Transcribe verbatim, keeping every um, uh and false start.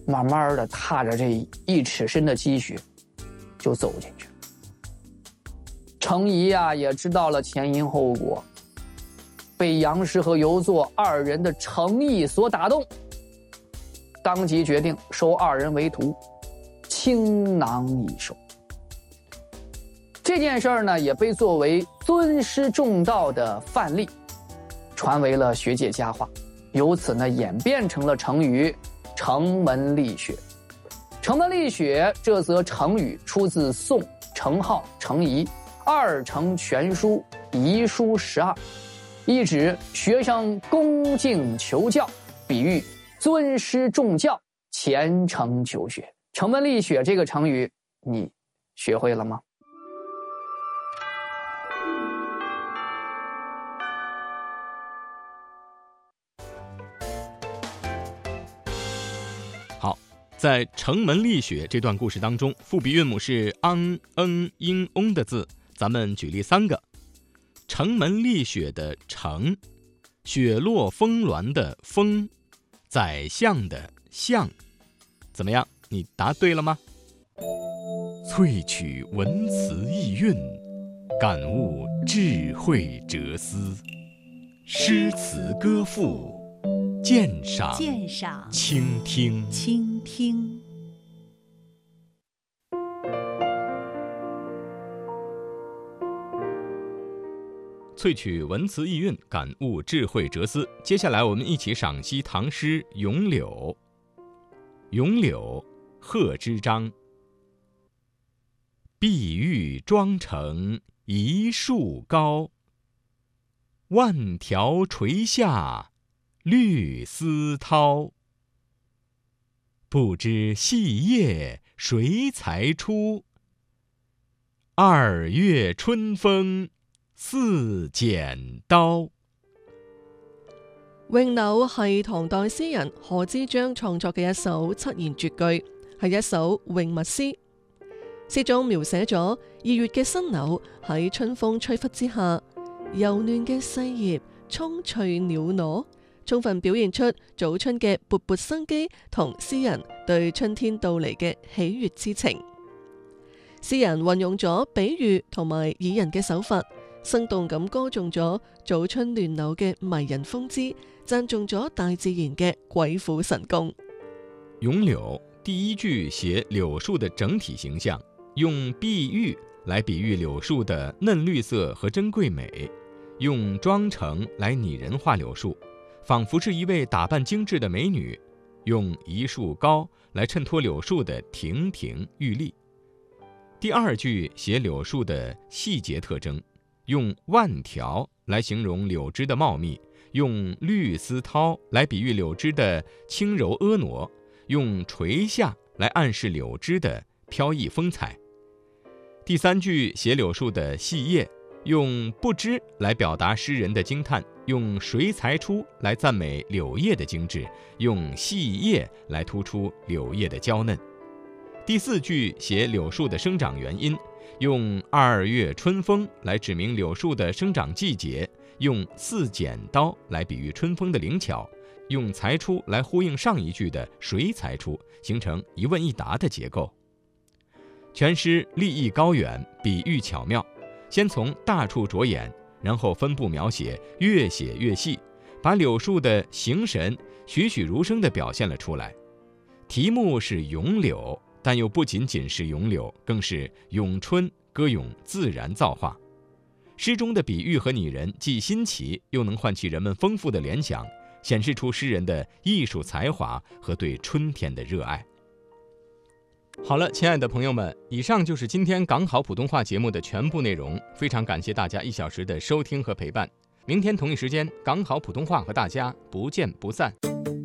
慢慢的踏着这一尺深的积雪就走进去了。程颐呀也知道了前因后果，被杨师和游作二人的诚意所打动，当即决定收二人为徒，倾囊以授。这件事儿呢，也被作为尊师重道的范例，传为了学界佳话，由此呢演变成了成语程门立雪。程门立雪这则成语出自宋程颢、程颐《二程全书遗书十二》，意指学生恭敬求教，比喻尊师重教，虔诚求学。程门立雪这个成语你学会了吗？ 好，在程门立雪这段故事当中，复笔韵母是昂、嗯、英、翁的字，咱们举例三个。程门立雪的程，雪落峰峦的峰，宰相的相，怎么样？你答对了吗？萃取文辞意蕴，感悟智慧哲思，诗词歌赋，鉴赏鉴赏倾听倾听。 萃取文辞意蕴，感悟智慧哲思。接下来我们一起赏析唐诗《咏柳》。咏柳，贺知章。碧玉妆成一树高，万条垂下绿丝绦。不知细叶谁裁出？二月春風似剪刀。 詠柳係唐代詩人賀知章創作嘅一首七言絕句，係一首詠物詩。詩中描寫咗二月嘅新柳喺春風吹拂之下，柔嫩嘅細葉蔥翠裊娜，充分表現出早春嘅勃勃生機同詩人對春天到嚟嘅喜悅之情。詩人運用咗比喻同埋擬人嘅手法，生動咁歌頌咗早春亂柳嘅迷人風姿，讚頌咗大自然嘅鬼斧神工。 咏柳第一句寫柳樹的整體形象，用碧玉來比喻柳樹的嫩綠色和珍貴美，用妝成來擬人化柳樹，仿佛是一位打扮精緻的美女，用一樹高來襯托柳樹的亭亭玉立。第二句寫柳樹的細節特徵，用萬條來形容柳枝的茂密，用綠絲绦來比喻柳枝的輕柔婀娜，用垂下來暗示柳枝的飄逸風采。第三句寫柳樹的細葉，用不知來表達詩人的驚嘆，用誰裁出來讚美柳葉的精緻，用細葉來突出柳葉的嬌嫩。第四句寫柳樹的生長原因，用二月春風來指明柳樹的生長季節，用似剪刀來比喻春風的靈巧，用裁出來呼應上一句的誰裁出，形成一問一答的結構。全詩立意高遠，比喻巧妙，先從大處着眼，然後分布描寫，越寫越細，把柳樹的形神栩栩如生地表現了出來。題目是咏柳，但又不僅僅是咏柳，更是咏春，歌詠自然造化。詩中的比喻和擬人既新奇，又能喚起人們豐富的聯想，顯示出詩人的藝術才華和對春天的熱愛。好了，親愛的朋友們，以上就是今天港好普通話節目的全部內容，非常感謝大家一小時的收聽和陪伴。明天同一時間，港好普通話和大家不見不散。